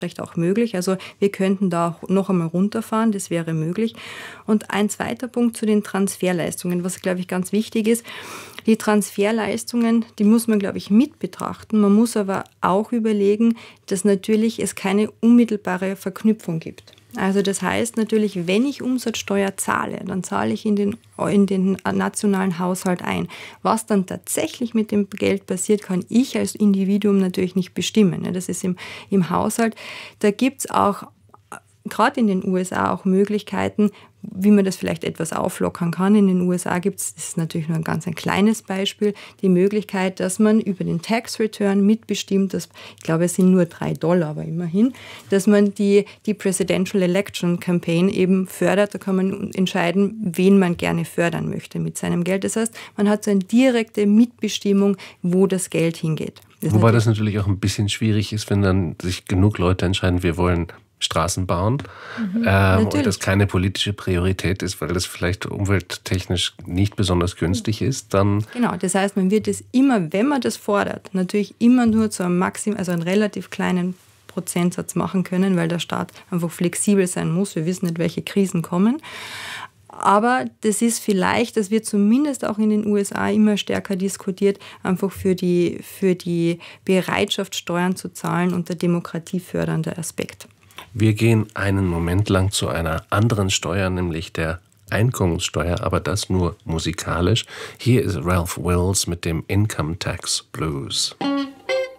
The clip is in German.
auch möglich. Also wir könnten da auch noch einmal runterfahren, das wäre möglich. Und ein zweiter Punkt zu den Transferleistungen, was, glaube ich, ganz wichtig ist. Die Transferleistungen, die muss man, glaube ich, mit betrachten. Man muss aber auch überlegen, dass natürlich es keine unmittelbare Verknüpfung gibt. Also das heißt natürlich, wenn ich Umsatzsteuer zahle, dann zahle ich in den nationalen Haushalt ein. Was dann tatsächlich mit dem Geld passiert, kann ich als Individuum natürlich nicht bestimmen. Das ist im Haushalt. Da gibt es auch gerade in den USA auch Möglichkeiten, wie man das vielleicht etwas auflockern kann. In den USA gibt es, das ist natürlich nur ein kleines Beispiel, die Möglichkeit, dass man über den Tax Return mitbestimmt, ich glaube, es sind nur $3, aber immerhin, dass man die Presidential Election Campaign eben fördert. Da kann man entscheiden, wen man gerne fördern möchte mit seinem Geld. Das heißt, man hat so eine direkte Mitbestimmung, wo das Geld hingeht. Wobei das natürlich auch ein bisschen schwierig ist, wenn dann sich genug Leute entscheiden, wir wollen Straßen bauen und das keine politische Priorität ist, weil das vielleicht umwelttechnisch nicht besonders günstig ist, dann... Genau, das heißt, man wird es immer, wenn man das fordert, natürlich immer nur zu einem Maximum, also einen relativ kleinen Prozentsatz machen können, weil der Staat einfach flexibel sein muss. Wir wissen nicht, welche Krisen kommen. Aber das ist vielleicht, das wird zumindest auch in den USA immer stärker diskutiert, einfach für die Bereitschaft, Steuern zu zahlen und der demokratiefördernde Aspekt. Wir gehen einen Moment lang zu einer anderen Steuer, nämlich der Einkommenssteuer, aber das nur musikalisch. Hier ist Ralph Wills mit dem Income Tax Blues.